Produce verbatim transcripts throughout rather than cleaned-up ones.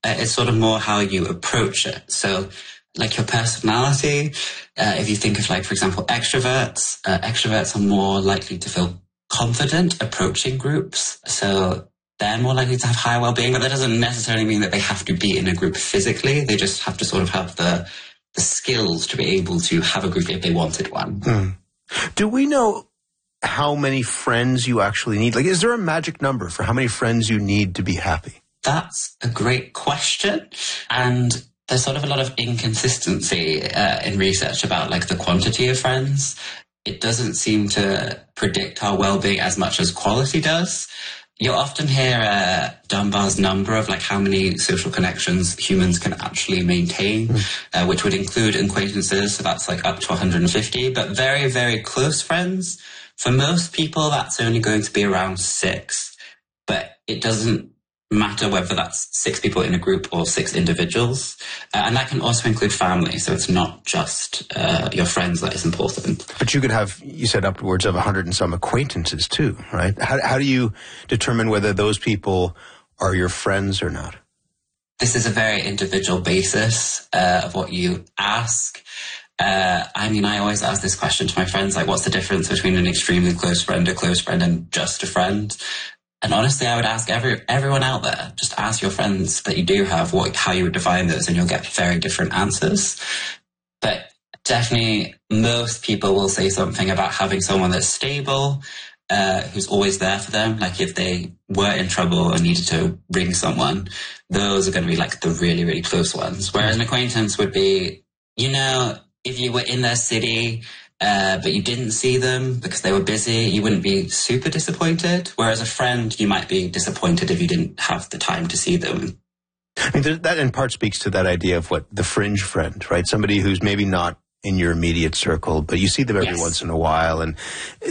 Uh, it's sort of more how you approach it. So like your personality, uh, if you think of like, for example, extroverts, uh, extroverts are more likely to feel confident approaching groups. So they're more likely to have higher well-being, but that doesn't necessarily mean that they have to be in a group physically. They just have to sort of have the the skills to be able to have a group if they wanted one. Hmm. Do we know how many friends you actually need? Like, is there a magic number for how many friends you need to be happy? That's a great question. And there's sort of a lot of inconsistency uh, in research about like the quantity of friends. It doesn't seem to predict our well-being as much as quality does. You'll often hear uh, Dunbar's number of like how many social connections humans can actually maintain, mm. uh, which would include acquaintances, so that's like up to one hundred fifty, but very, very close friends. For most people, that's only going to be around six, but it doesn't matter whether that's six people in a group or six individuals. Uh, and that can also include family, so it's not just uh, your friends that is important. But you could have, you said, upwards of a hundred and some acquaintances too, right? How, how do you determine whether those people are your friends or not? This is a very individual basis uh, of what you ask. Uh, I mean, I always ask this question to my friends, like, what's the difference between an extremely close friend, a close friend, and just a friend? And honestly, I would ask every everyone out there, just ask your friends that you do have what how you would define those, and you'll get very different answers. But definitely, most people will say something about having someone that's stable, uh, who's always there for them. Like if they were in trouble and needed to ring someone, those are going to be like the really, really close ones. Whereas an acquaintance would be, you know, if you were in their city, Uh, but you didn't see them because they were busy, you wouldn't be super disappointed. Whereas a friend, you might be disappointed if you didn't have the time to see them. I mean, that in part speaks to that idea of what the fringe friend, right? Somebody who's maybe not in your immediate circle, but you see them every yes. once in a while, and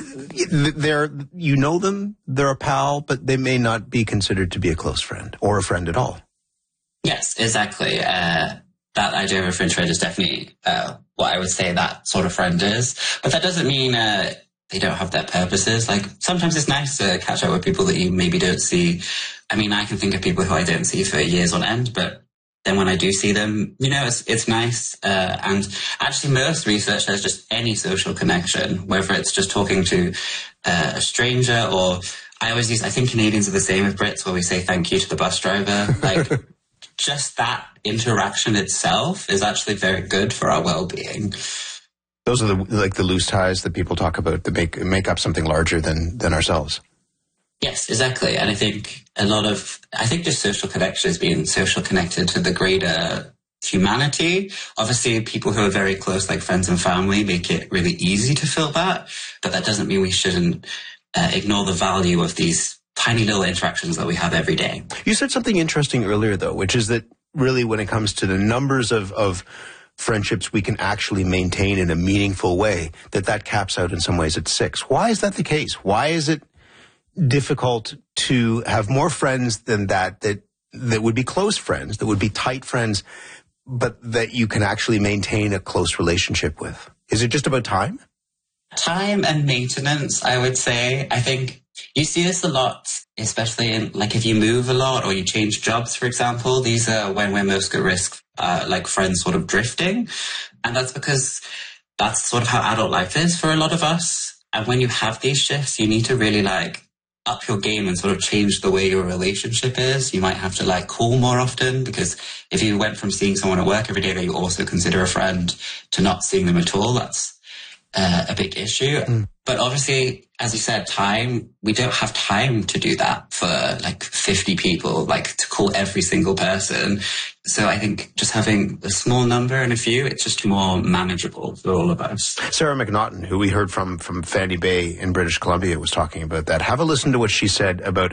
they're, you know them, they're a pal, but they may not be considered to be a close friend or a friend at all. Yes, exactly. Uh, that idea of a fringe friend is definitely uh, what I would say that sort of friend is. But that doesn't mean uh, they don't have their purposes. Like, sometimes it's nice to catch up with people that you maybe don't see. I mean, I can think of people who I don't see for years on end, but then when I do see them, you know, it's, it's nice. Uh, and actually, most research says just any social connection, whether it's just talking to uh, a stranger or I always use, I think Canadians are the same with Brits, where we say thank you to the bus driver. Like, just that interaction itself is actually very good for our well-being. Those are the like the loose ties that people talk about that make make up something larger than than ourselves. Yes, exactly. And I think a lot of I think just social connection is being social connected to the greater humanity. Obviously, people who are very close, like friends and family, make it really easy to feel that. But that doesn't mean we shouldn't uh, ignore the value of these tiny little interactions that we have every day. You said something interesting earlier, though, which is that really when it comes to the numbers of, of friendships we can actually maintain in a meaningful way, that that caps out in some ways at six. Why is that the case? Why is it difficult to have more friends than that, that, that would be close friends, that would be tight friends, but that you can actually maintain a close relationship with? Is it just about time? Time and maintenance, I would say. I think you see this a lot, especially in, like, if you move a lot or you change jobs, for example. These are when we're most at risk, uh, like friends sort of drifting. And that's because that's sort of how adult life is for a lot of us. And when you have these shifts, you need to really, like, up your game and sort of change the way your relationship is. You might have to, like, call more often, because if you went from seeing someone at work every day that you also consider a friend to not seeing them at all, that's Uh, a big issue. Mm. But obviously, as you said, time, we don't have time to do that for like fifty people, like to call every single person. So I think just having a small number and a few, it's just more manageable for all of us. Sarah McNaughton, who we heard from from Fanny Bay in British Columbia, was talking about that. Have a listen to what she said about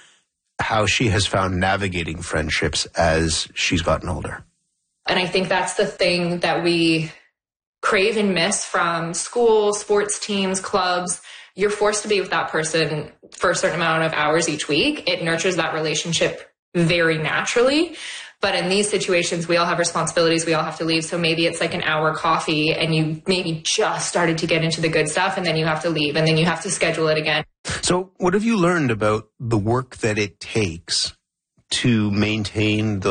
how she has found navigating friendships as she's gotten older. And I think that's the thing that we crave and miss from school, sports teams, clubs. You're forced to be with that person for a certain amount of hours each week. It nurtures that relationship very naturally. But in these situations, we all have responsibilities. We all have to leave. So maybe it's like an hour coffee and you maybe just started to get into the good stuff, and then you have to leave, and then you have to schedule it again. So what have you learned about the work that it takes to maintain the